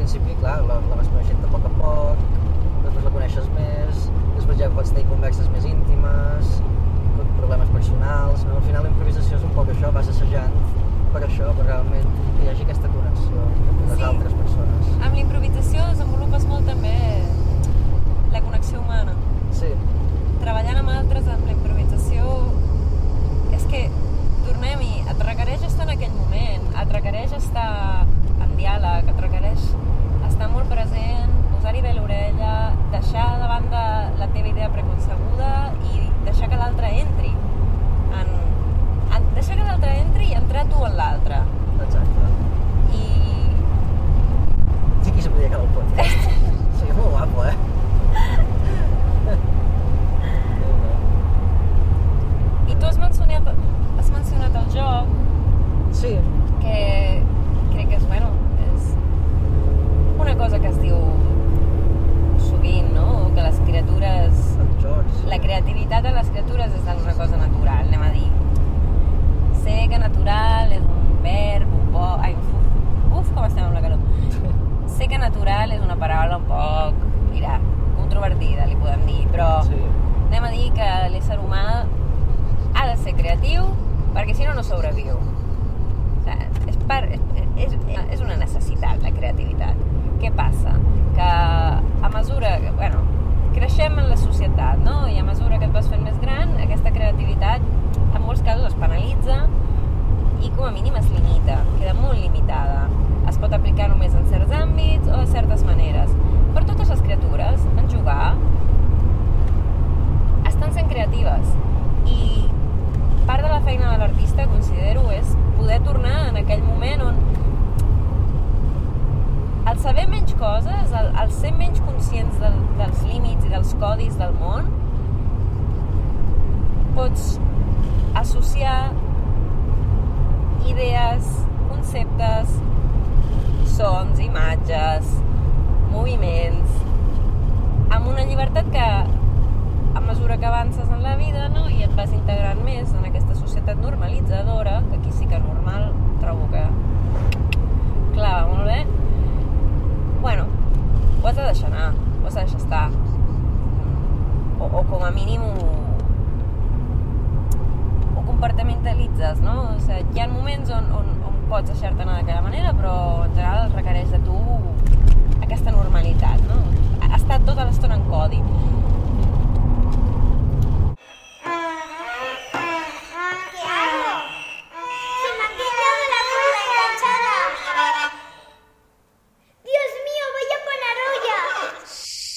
principi, clar, la vas coneixent a poc, després la coneixes més, després ja pots tenir converses més íntimes, problemes personals, no? Al final la improvisació és un poc això, vas assajant per això, per realment que hi hagi aquesta connexió amb les altres persones. Amb la improvisació desenvolupes molt també la connexió humana. Sí. Treballant amb altres, amb la improvisació, és que, tornem-hi, et requereix estar en aquell moment, et requereix estar en diàleg, et requereix estar molt present, posar-hi bé l'orella, deixar de banda la teva idea preconcebuda i deixar que l'altre entri. Deixar que l'altre entri i entrar tu en l'altre. Exacte. I... Sí, aquí se podia quedar el podcast. Seria molt guapo, I tu has mencionat el joc. Sí. Que crec que és, bueno, és una cosa que es diu sovint, no? Que les criatures... Els jocs. La creativitat de les criatures és una cosa natural, anem a dir. Sé que natural és un verb, com estem amb la calor. Sé que natural és una paraula un poc, mira, controvertida, li podem dir, però sí. Anem a dir que l'ésser humà ha de ser creatiu perquè si no, no sobreviu. O sigui, és una necessitat, la creativitat. Què passa? Que a mesura que, bueno, creixem en la societat, no? I a mesura que et vas fent més gran, aquesta creativitat en molts casos es penalitza i com a mínim es limita, queda molt limitada. Es pot aplicar només en certs àmbits o de certes maneres. Per totes les criatures, en jugar, estan sent creatives. I part de la feina de l'artista, considero, és poder tornar en aquell moment on al saber menys coses, al ser menys conscients dels límits i dels codis del món, pots associar idees, conceptes, sons, imatges, moviments, amb una llibertat que a mesura que avances en la vida, no? I et vas integrant més en aquesta societat normalitzadora, que aquí sí que normal trobo que clava molt bé, bueno, ho has de deixar anar, ho has de deixar estar, o com a mínim ho compartimentalitzes, no? O sigui, hi ha moments on pots deixar-te anar d'aquella manera, però en general requereix de tu aquesta normalitat, no? Estar tota l'estona en codi.